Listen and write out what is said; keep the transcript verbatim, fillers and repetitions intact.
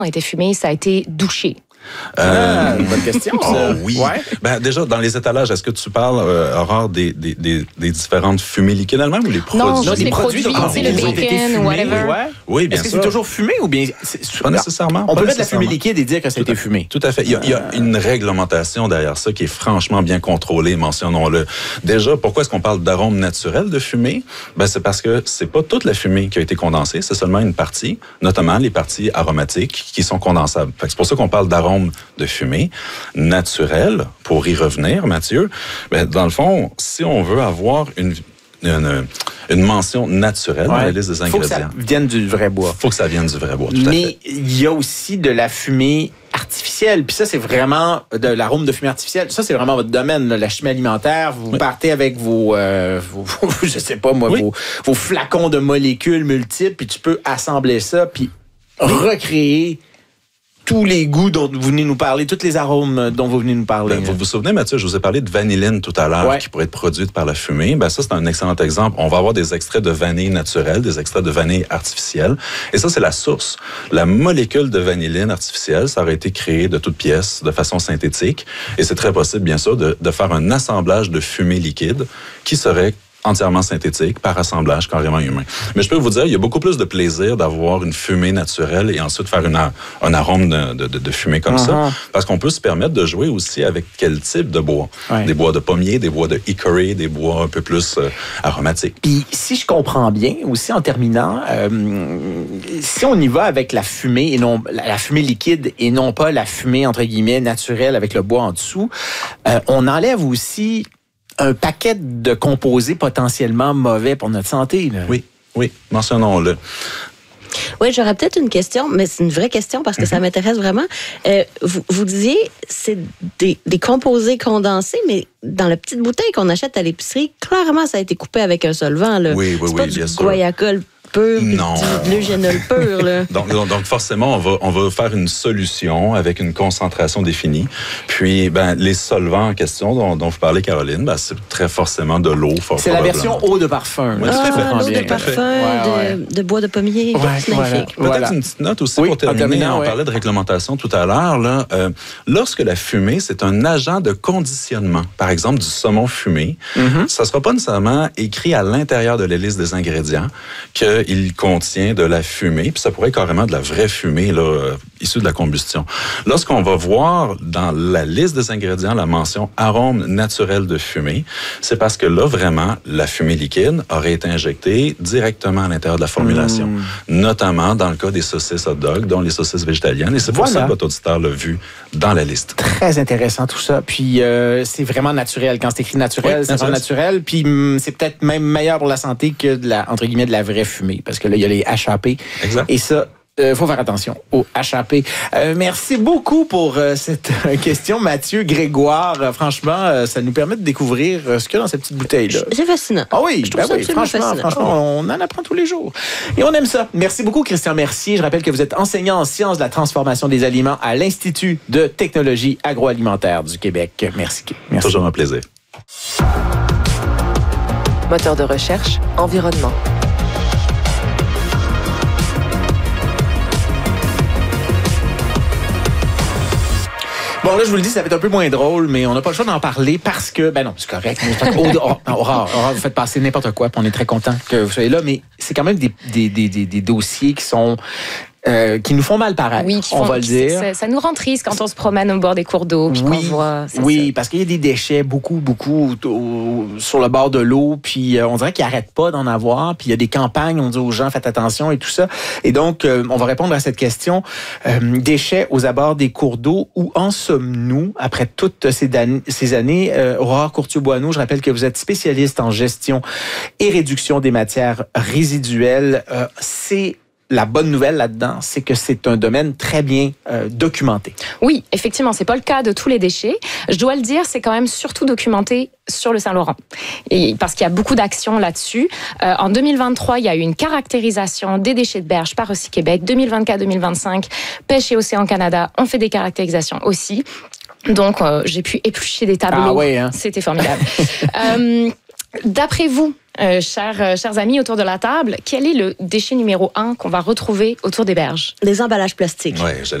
a été fumé, ça a été douché. Euh, ah, bonne question, ça. Oh, oui. Ouais. Ben, déjà, dans les étalages, est-ce que tu parles, euh, Aurore, des, des, des, des différentes fumées liquides elles-mêmes ou les produits? Non, juste les, les produits, produits, produits le bacon, whatever. Ouais. Oui, bien Est-ce que sûr. c'est toujours fumé ou bien... Pas nécessairement. On pas peut mettre de la fumée nécessairement. liquide et dire que ça a été fumé. Tout à fait. Il y, a, il y a une réglementation derrière ça qui est franchement bien contrôlée, mentionnons-le. Déjà, pourquoi est-ce qu'on parle d'arôme naturel de fumée? Ben, c'est parce que c'est pas toute la fumée qui a été condensée, c'est seulement une partie, notamment les parties aromatiques qui sont condensables. Fait que c'est pour ça qu'on parle d'arôme de fumée naturel. Pour y revenir, Mathieu, ben, dans le fond, si on veut avoir une Une, une mention naturelle ouais. dans la liste des ingrédients. Il faut que ça vienne du vrai bois. Il faut que ça vienne du vrai bois, tout Mais à fait. il y a aussi de la fumée artificielle. Puis ça, c'est vraiment de l'arôme de fumée artificielle. Ça, c'est vraiment votre domaine, là, la chimie alimentaire. Vous oui. partez avec vos, euh, vos, je sais pas moi, oui. vos, vos flacons de molécules multiples, puis tu peux assembler ça, puis oui. recréer tous les goûts dont vous venez nous parler, tous les arômes dont vous venez nous parler. Ben, vous vous souvenez, Mathieu, je vous ai parlé de vanilline tout à l'heure ouais. qui pourrait être produite par la fumée. Ben, ça, c'est un excellent exemple. On va avoir des extraits de vanille naturelle, des extraits de vanille artificielle. Et ça, c'est la source. La molécule de vanilline artificielle, ça aurait été créé de toutes pièces, de façon synthétique. Et c'est très possible, bien sûr, de, de faire un assemblage de fumée liquide qui serait entièrement synthétique, par assemblage carrément humain. Mais je peux vous dire, il y a beaucoup plus de plaisir d'avoir une fumée naturelle et ensuite faire une, un arôme de, de, de fumée comme uh-huh. ça, parce qu'on peut se permettre de jouer aussi avec quel type de bois. Ouais. Des bois de pommier, des bois de hickory, des bois un peu plus euh, aromatiques. Puis, si je comprends bien, aussi en terminant, euh, si on y va avec la fumée et non la fumée liquide et non pas la fumée, entre guillemets, naturelle avec le bois en dessous, euh, on enlève aussi un paquet de composés potentiellement mauvais pour notre santé. Là. Oui, oui, mentionnons-le. Oui, j'aurais peut-être une question, mais c'est une vraie question parce que mm-hmm. ça m'intéresse vraiment. Euh, vous, vous disiez, c'est des, des composés condensés, mais dans la petite bouteille qu'on achète à l'épicerie, clairement, ça a été coupé avec un solvant. Là. Oui, oui, c'est oui, pas bien du sûr. guayacol pur, non. de l'eugénol pur. Là. donc, donc, donc, forcément, on va, on va faire une solution avec une concentration définie. Puis, ben, les solvants en question dont, dont vous parlez, Caroline, ben, c'est très forcément de l'eau. Fort c'est la version eau de parfum. Oui, ah, l'eau de parfum, ouais, de, de bois de pommier. Ouais, voilà. Peut-être voilà. une petite note aussi oui, pour terminer. terminant, on ouais. parlait de réglementation tout à l'heure. Là, euh, lorsque la fumée, c'est un agent de conditionnement, par exemple du saumon fumé, mm-hmm. ça ne sera pas nécessairement écrit à l'intérieur de la liste des ingrédients qu'il contient de la fumée, puis ça pourrait être carrément de la vraie fumée là, euh, issue de la combustion. Lorsqu'on va voir dans la liste des ingrédients la mention arôme naturel de fumée, c'est parce que là, vraiment, la fumée liquide aurait été injectée directement à l'intérieur de la formulation, mmh. notamment dans le cas des saucisses hot dog, dont les saucisses végétaliennes, et c'est pour voilà. ça que votre auditeur l'a vu dans la liste. Très intéressant tout ça, puis euh, c'est vraiment naturel. Quand c'est écrit naturel, oui, c'est vraiment naturel, puis hum, c'est peut-être même meilleur pour la santé que de la, entre guillemets, de la vraie fumée, parce que là, il y a les H A P. Exact. Et ça, il euh, faut faire attention aux H A P. Euh, merci beaucoup pour euh, cette euh, question, Mathieu Grégoire. Euh, franchement, euh, ça nous permet de découvrir euh, ce qu'il y a dans cette petite bouteille-là. C'est fascinant. Ah oui, je trouve ben ça oui, franchement, fascinant. franchement, on en apprend tous les jours. Et on aime ça. Merci beaucoup, Christian Mercier. Je rappelle que vous êtes enseignant en sciences de la transformation des aliments à l'Institut de technologie agroalimentaire du Québec. Merci. Merci. Toujours un plaisir. Moteur de recherche, environnement. Bon, là, je vous le dis, ça va être un peu moins drôle, mais on n'a pas le choix d'en parler parce que, ben non, c'est correct. Aurore, Aurore, Aurore, vous faites passer n'importe quoi, puis on est très content que vous soyez là, mais c'est quand même des, des, des, des, des dossiers qui sont... Euh, qui nous font mal paraître, oui, on font, va le dire. Ça, ça nous rend triste quand on se promène au bord des cours d'eau, puis oui, qu'on voit... Oui, ça. parce qu'il y a des déchets, beaucoup, beaucoup au, au, sur le bord de l'eau, puis euh, on dirait qu'ils n'arrêtent pas d'en avoir, puis il y a des campagnes, on dit aux gens, faites attention et tout ça. Et donc, euh, on va répondre à cette question. Euh, déchets aux abords des cours d'eau, où en sommes-nous après toutes ces, dan- ces années? Euh, Aurore Courtieu-Boineau, je rappelle que vous êtes spécialiste en gestion et réduction des matières résiduelles. Euh, c'est La bonne nouvelle là-dedans, c'est que c'est un domaine très bien euh, documenté. Oui, effectivement, c'est pas le cas de tous les déchets. Je dois le dire, c'est quand même surtout documenté sur le Saint-Laurent. Et parce qu'il y a beaucoup d'actions là-dessus. Euh, en deux mille vingt-trois, il y a eu une caractérisation des déchets de berge par Aussi Québec. deux mille vingt-quatre deux mille vingt-cinq, Pêche et Océan Canada ont fait des caractérisations aussi. Donc, euh, j'ai pu éplucher des tableaux. Ah ouais, hein? C'était formidable. euh, D'après vous, Euh, chers, euh, chers amis autour de la table, quel est le déchet numéro un qu'on va retrouver autour des berges? Des emballages plastiques. Ouais,